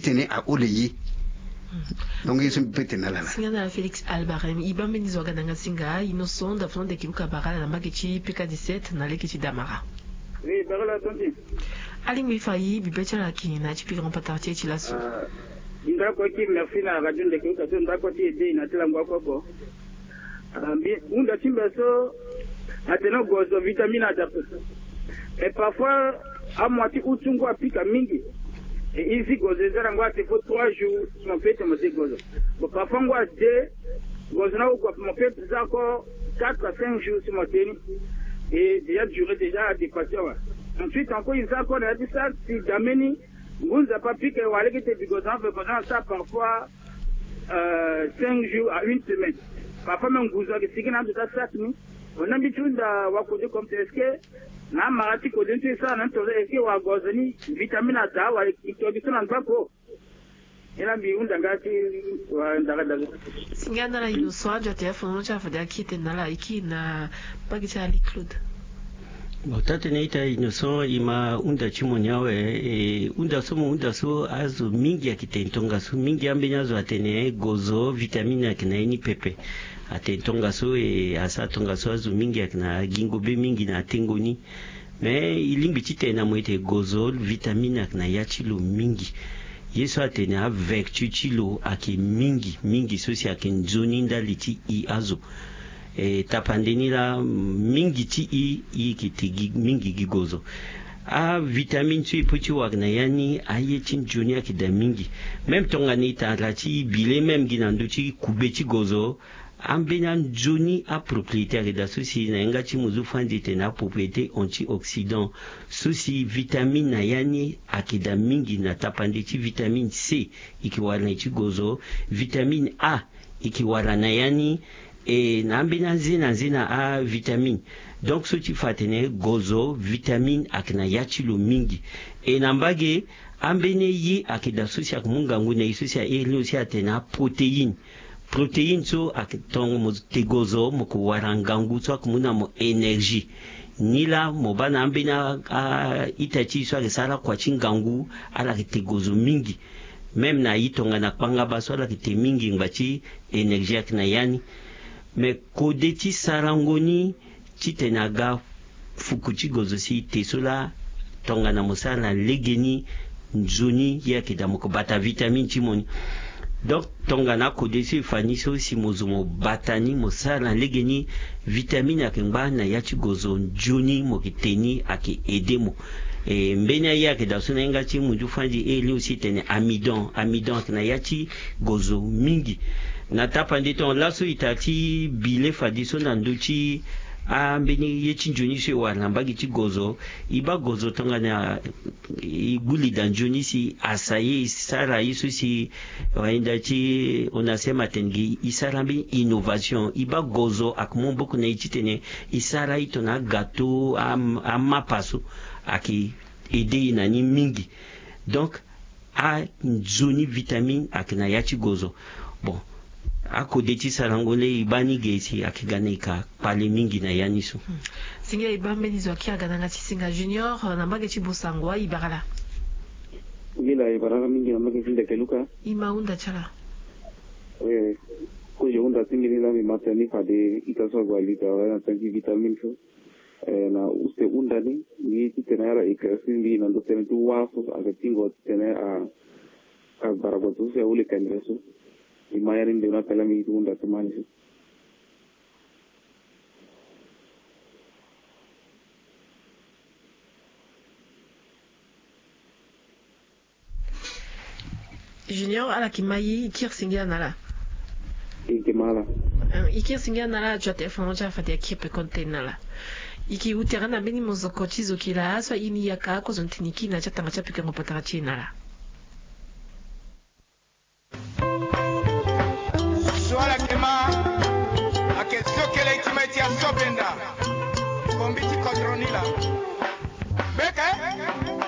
tene a oleyi donc ils sont peut-être là Singana Félix Albarem ibambe ni zoga nanga singa innocent da fond de kiluka barala na magechi PK17 na lekichi damara. Oui, barala tonti. Ali mi fayi bibecha la kina chipi grand patartie chilaso. Ndako ki merci na radio de kiluka so ndako ti ede na tela ngwa ko. Unda timba so ateno gozo vitamine adapte. Et parfois à moitié utungo apika mingi. Et ici gozo zara ngwa te faut 3 jours mon fait me gozo. Bon parfois ngwa 2 gozo na ko mon fait encore 4 à 5 jours sur mon tennis. Et déjà duré déjà dépassé. Ensuite encore ils encore a dit ça si dameni ngunza pas pique wale qui te bigozo fait ça parfois 5 jours à une semaine. Parfois même nguzo qui signa de ça ni on a bitunda wakoje comme est-ce que na marati ko dentu ça na to est-ce que wa gozo ni vitamine A wa introduction en bako ina bi unda ngati wa ndaga Singana la innocent de téléphone cha fada kite na la iki na pagicha Claude. Tate neita innocent ima unda chimonyawe unda so azu mingi akitentonga so mingi ambenya zo atene gozo vitamine akina ini pepe atentonga so asa tonga so azu mingi akina gingobe mingi na tengoni me ilimbi chite na mwete gozo vitamine akina yachilo mingi yeso atene avec chilo ake mingi so si ake nzoni ndaliti I azo tapandeni la mingi ti I kitigi mingi gigozo a vitamine tu ipuchi wagna yani ayetin jonia kida mingi même tongani tarati bile même ginando ti kubeti gozo ambena joni a propriété da souci na ngati muzu fandite na propriété antioxydant souci vitamine na yani akida mingi na tapandeti vitamine C ikiwala ti gozo vitamine A ikiwala na yani na ambina zina a vitamine donc so ti fatene gozo vitamine akina yachilo mingi nambage ambene yi akida susi akumunga ngune isusi eri osi atena protéine so akitongo mo te gozo mo ko warangangu so akumuna mo énergie nila mo bana ambena itachi so akisala kwa chingangu ala te gozo mingi même na itonga na panga baso ala te mingi ngbachi énergie akina yani mais kodeti sarangoni chitenaga fukuchi gozo si tesola tonga na musala legeni nzoni yake da moko bata vitamine chimoni donc tonga na kodesi fani so si mozumo batani musala legeni vitamine akengba na yachi gozo njoni mokiteni ake edemo mbenya yake da suna ngati mundu fandi eli aussi tene amidon akena yachi gozo mingi na tapandi ton laso itati bile fadiso na nduchi mbeni yechi njoni se wana mbagi ti gozo iba gozo tonga na iguli da njoni si asaye sara isu si waenda ti onasema tengi isarambi innovation iba gozo akmomboku na ititene isara itona gâteau amapaso aki ede nani mingi donc a njoni vitamine akina yachi gozo bon ako deti sarangole ibani gesi akiganika pale mingi na yaniso singa ibambe nizo akiagana ngati singa junior na mbage chi bosangwa ibarala ngila ibarala mingi na mbage finda keluka imaunda chala ko yunda singili la mi matani fade itaso gwalita na tangi vitamine so na uste undani ni tena yara ikasindi na ndo tena tu wafu akatingo tena a baragotu se ule kanreso imayarin de una pela mi unda tumani junior ala kimayi ikir singia nala ikimala ikir singia nala tu telefone cha fatia kipe container la iki uterana beni mozoko chizo kila aswa ini yaka ko zontiniki na chatanga chapika ngopatara china la